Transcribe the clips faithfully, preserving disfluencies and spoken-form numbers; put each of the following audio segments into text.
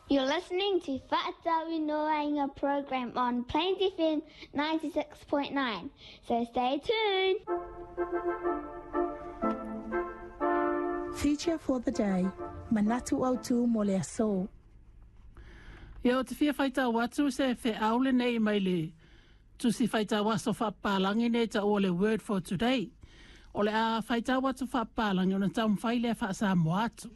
You're listening to Whaatawi Noainga program on Plains F M ninety-six point nine, so stay tuned. Feature for the day, Manatu Autu mo le aso. Ia o te whia whaita watu se whi aule nei mai le. Tu si whaita waso whapalangi nei ta o le word for today. O le a whaita watu whapalangi o na taum whaile whaasa moatu.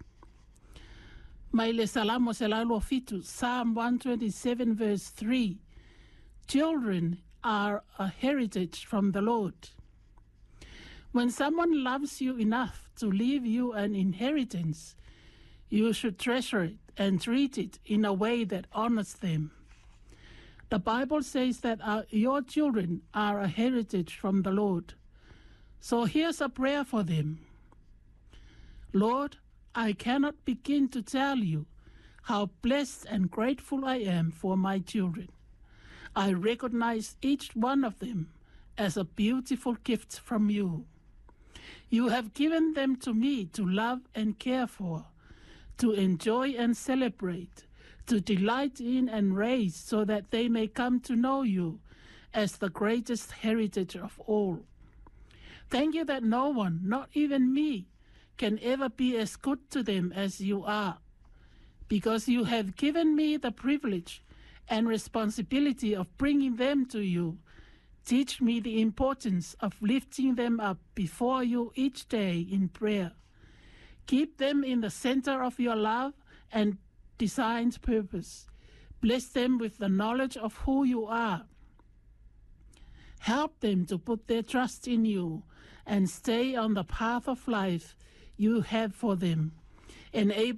Mai le salamo se laulo fitu, Psalm one twenty-seven verse three. Children are a heritage from the Lord. When someone loves you enough to leave you an inheritance, you should treasure it and treat it in a way that honors them. The Bible says that our, your children are a heritage from the Lord. So here's a prayer for them. Lord, I cannot begin to tell you how blessed and grateful I am for my children. I recognize each one of them as a beautiful gift from you. You have given them to me to love and care for, to enjoy and celebrate, to delight in and raise so that they may come to know you as the greatest heritage of all. Thank you that no one, not even me, can ever be as good to them as you are, because you have given me the privilege and responsibility of bringing them to you. Teach me the importance of lifting them up before you each day in prayer. Keep them in the center of your love and designed purpose. Bless them with the knowledge of who you are. Help them to put their trust in you and stay on the path of life you have for them. Enable